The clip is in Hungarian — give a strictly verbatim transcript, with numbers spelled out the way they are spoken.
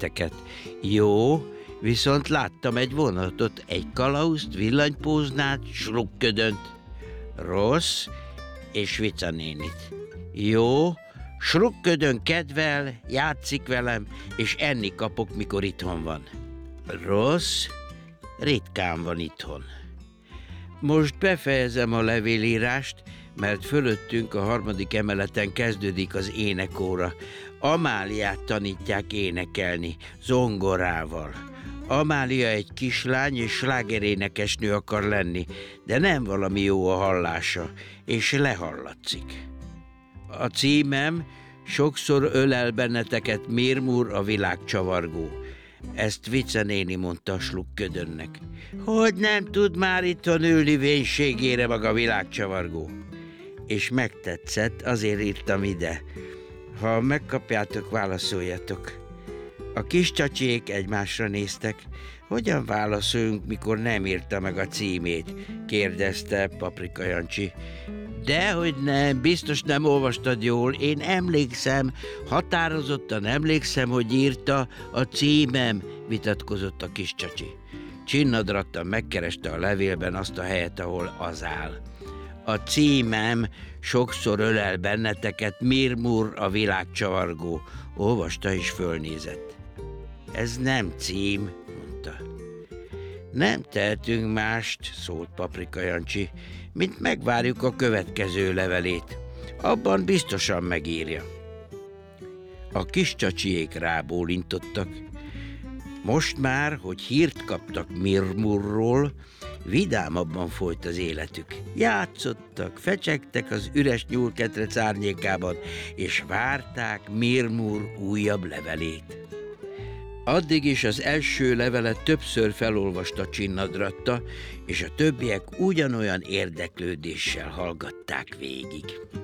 leveleteket. Jó, viszont láttam egy vonatot, egy kalauzt, villanypóznát, Slukködönt. Rossz, és Vica nénit. Jó, Slukködön kedvel, játszik velem, és enni kapok, mikor itthon van. Rossz, ritkán van itthon. Most befejezem a levélírást, mert fölöttünk a harmadik emeleten kezdődik az énekóra. Amáliát tanítják énekelni, zongorával. Amália egy kislány és slágerénekesnő akar lenni, de nem valami jó a hallása, és lehallatszik. A címem Sokszor ölel benneteket Mirmur a világcsavargó. Ezt Vica néni mondta Slukködönnek. Hogy nem tud már itthon ülni vénségére maga világcsavargó? És megtetszett, azért írtam ide. Ha megkapjátok, válaszoljatok. A kis csacsiék egymásra néztek. Hogyan válaszoljunk, mikor nem írta meg a címét? Kérdezte Paprika Jancsi. Dehogy nem, biztos nem olvastad jól, én emlékszem, határozottan emlékszem, hogy írta a címem, vitatkozott a kis csacsi. Csinnadrattan megkereste a levélben azt a helyet, ahol az áll. A címem Sokszor ölel benneteket Mirmur a világcsavargó. Olvasta és fölnézett. Ez nem cím, mondta. Nem tehetünk mást, szólt Paprika Jancsi, mint megvárjuk a következő levelét. Abban biztosan megírja. A kis csacsiék rábólintottak. Most már, hogy hírt kaptak Mirmurról, vidámabban folyt az életük. Játszottak, fecsegtek az üres nyúlketrec árnyékában, és várták Mirmur újabb levelét. Addig is az első levelet többször felolvasta Csinnadratta, és a többiek ugyanolyan érdeklődéssel hallgatták végig.